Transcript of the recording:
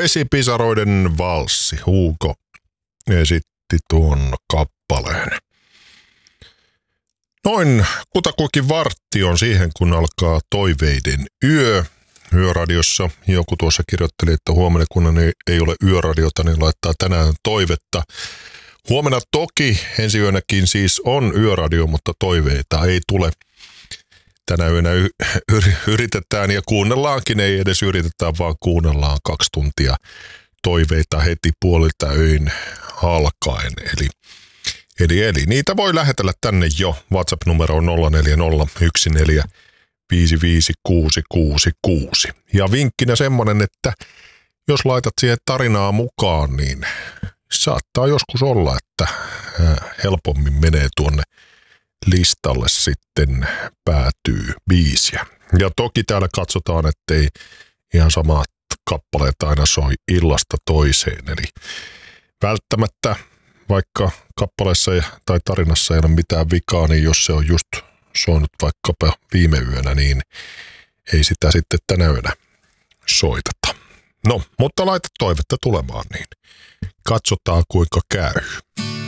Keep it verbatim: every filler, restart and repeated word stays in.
Vesipisaroiden valssi. Hugo esitti tuon kappaleen. Noin kutakuinkin vartti on siihen, kun alkaa toiveiden yö. Yöradiossa joku tuossa kirjoitteli, että huomenna kun ei ole yöradiota, niin laittaa tänään toivetta. Huomenna toki ensi yönäkin siis on yöradio, mutta toiveita ei tule. Tänä yönä y- y- yritetään ja kuunnellaankin, ei edes yritetä, vaan kuunnellaan kaksi tuntia toiveita heti puolilta öin alkaen. Eli, eli, eli niitä voi lähetellä tänne jo. WhatsApp-numero on nolla neljä nolla yksi neljä viisi viisi kuusi kuusi kuusi. Ja vinkkinä semmonen, että jos laitat siihen tarinaa mukaan, niin saattaa joskus olla, että helpommin menee tuonne listalle sitten päätyy biisiä. Ja toki täällä katsotaan, ettei ihan samat kappaleet aina soi illasta toiseen. Eli välttämättä vaikka kappaleessa tai tarinassa ei ole mitään vikaa, niin jos se on just soinut vaikkapa viime yönä, niin ei sitä sitten tänä yönä soiteta. No, mutta laita toivetta tulemaan, niin katsotaan kuinka käy.